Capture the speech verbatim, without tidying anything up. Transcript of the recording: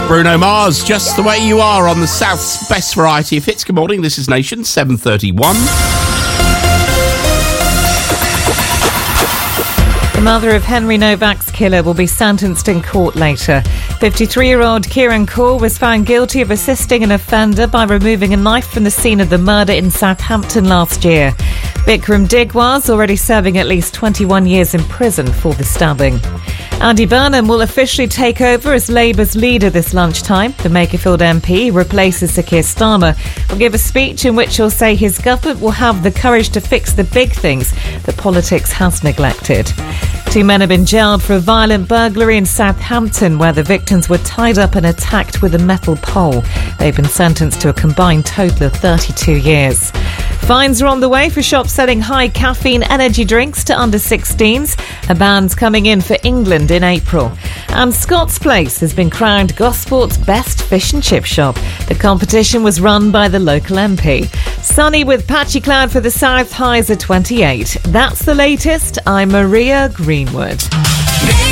Bruno Mars, Just the Way You Are on the South's best variety of hits. Good morning, this is Nation, seven thirty-one. The mother of Henry Novak's killer will be sentenced in court later. fifty-three-year-old Kieran Kaur was found guilty of assisting an offender by removing a knife from the scene of the murder in Southampton last year. Bikram Digwas already serving at least twenty-one years in prison for the stabbing. Andy Burnham will officially take over as Labour's leader this lunchtime. The Makerfield M P replaces Sir Keir Starmer. Will give a speech in which he'll say his government will have the courage to fix the big things that politics has neglected. Two men have been jailed for a violent burglary in Southampton where the victims were tied up and attacked with a metal pole. They've been sentenced to a combined total of thirty-two years. Fines are on the way for shops selling high caffeine energy drinks to under sixteens. A ban's coming in for England in April. And Scott's Place has been crowned Gosport's best fish and chip shop. The competition was run by the local M P. Sunny with patchy cloud for the south, highs at twenty-eight. That's the latest. I'm Maria Greenwood.